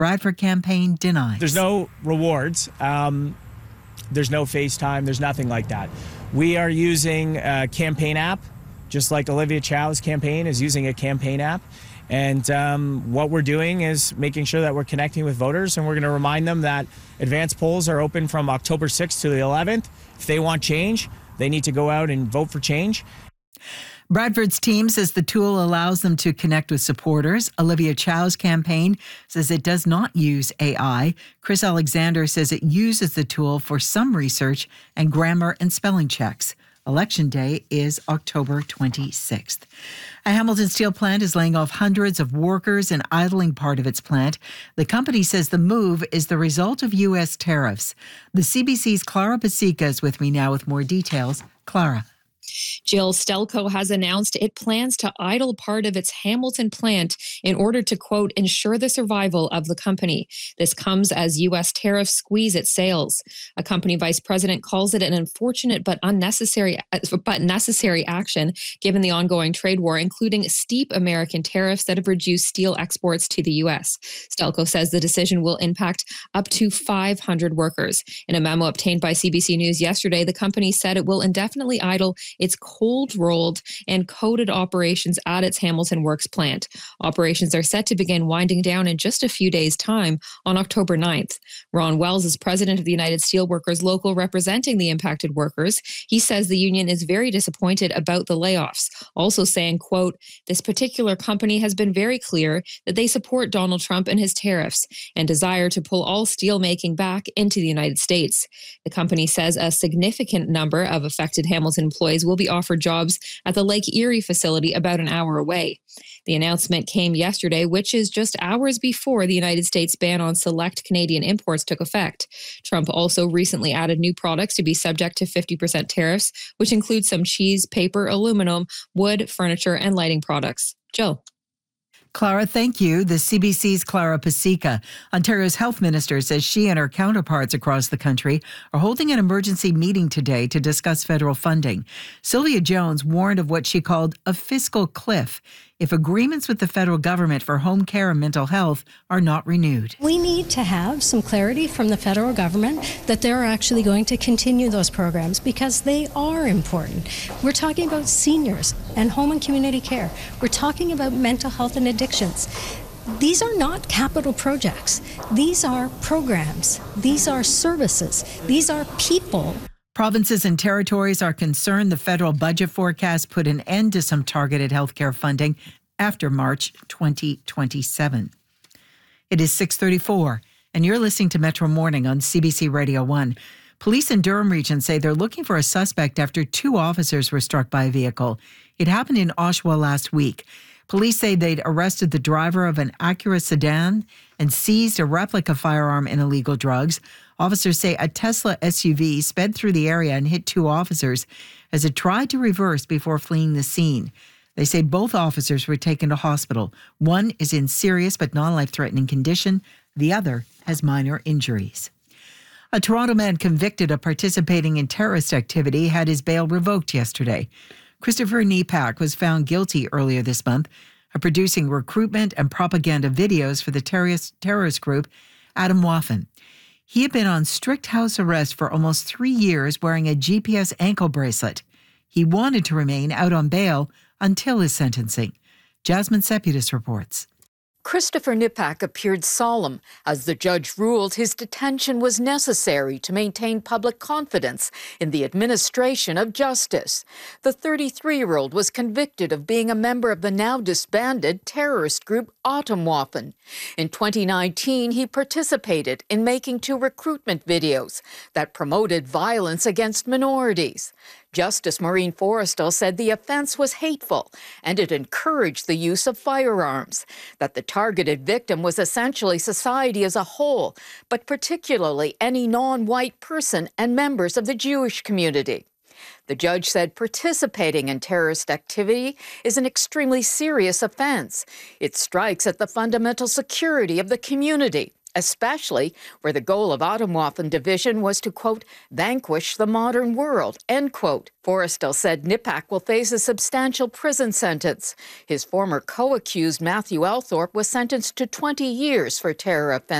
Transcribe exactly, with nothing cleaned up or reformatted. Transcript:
Bradford campaign denies. There's no rewards. Um, there's no FaceTime. There's nothing like that. We are using a campaign app, just like Olivia Chow's campaign is using a campaign app. And um, what we're doing is making sure that we're connecting with voters, and we're going to remind them that advance polls are open from October sixth to the eleventh. If they want change, they need to go out and vote for change. Bradford's team says the tool allows them to connect with supporters. Olivia Chow's campaign says it does not use A I. Chris Alexander says it uses the tool for some research and grammar and spelling checks. Election day is October twenty-sixth. A Hamilton steel plant is laying off hundreds of workers and idling part of its plant. The company says the move is the result of U S tariffs. The C B C's Clara Pasica is with me now with more details. Clara. Jill, Stelco has announced it plans to idle part of its Hamilton plant in order to, quote, ensure the survival of the company. This comes as U S tariffs squeeze its sales. A company vice president calls it an unfortunate but unnecessary but necessary action given the ongoing trade war, including steep American tariffs that have reduced steel exports to the U S. Stelco says the decision will impact up to five hundred workers. In a memo obtained by C B C News yesterday, the company said it will indefinitely idle its cold-rolled and coated operations at its Hamilton Works plant. Operations are set to begin winding down in just a few days' time on October ninth. Ron Wells is president of the United Steelworkers Local representing the impacted workers. He says the union is very disappointed about the layoffs, also saying, quote, this particular company has been very clear that they support Donald Trump and his tariffs and desire to pull all steel making back into the United States. The company says a significant number of affected Hamilton employees will be offered jobs at the Lake Erie facility about an hour away. The announcement came yesterday, which is just hours before the United States ban on select Canadian imports took effect. Trump also recently added new products to be subject to fifty percent tariffs, which include some cheese, paper, aluminum, wood, furniture, and lighting products. Jill. Clara, thank you. The C B C's Clara Pasica. Ontario's health minister says she and her counterparts across the country are holding an emergency meeting today to discuss federal funding. Sylvia Jones warned of what she called a fiscal cliff if agreements with the federal government for home care and mental health are not renewed. We need to have some clarity from the federal government that they're actually going to continue those programs because they are important. We're talking about seniors and home and community care. We're talking about mental health and addictions. These are not capital projects. These are programs. These are services. These are people. Provinces and territories are concerned the federal budget forecast put an end to some targeted healthcare funding after March twenty twenty-seven. It is six thirty-four, and you're listening to Metro Morning on C B C Radio one. Police in Durham Region say they're looking for a suspect after two officers were struck by a vehicle. It happened in Oshawa last week. Police say they'd arrested the driver of an Acura sedan and seized a replica firearm and illegal drugs. Officers say a Tesla S U V sped through the area and hit two officers as it tried to reverse before fleeing the scene. They say both officers were taken to hospital. One is in serious but non-life-threatening condition. The other has minor injuries. A Toronto man convicted of participating in terrorist activity had his bail revoked yesterday. Christopher Nepak was found guilty earlier this month of producing recruitment and propaganda videos for the terrorist, terrorist group Adam Waffen. He had been on strict house arrest for almost three years wearing a G P S ankle bracelet. He wanted to remain out on bail until his sentencing. Jasmine Seputis reports. Christopher Nepak appeared solemn as the judge ruled his detention was necessary to maintain public confidence in the administration of justice. The thirty-three-year-old was convicted of being a member of the now disbanded terrorist group Atomwaffen. In twenty nineteen, he participated in making two recruitment videos that promoted violence against minorities. Justice Maureen Forrestal said the offense was hateful and it encouraged the use of firearms, that the targeted victim was essentially society as a whole, but particularly any non-white person and members of the Jewish community. The judge said participating in terrorist activity is an extremely serious offense. It strikes at the fundamental security of the community especially where the goal of Atomwaffen Division was to, quote, vanquish the modern world, end quote. Forrestal said Knipak will face a substantial prison sentence. His former co-accused Matthew Althorpe was sentenced to twenty years for terror offenses.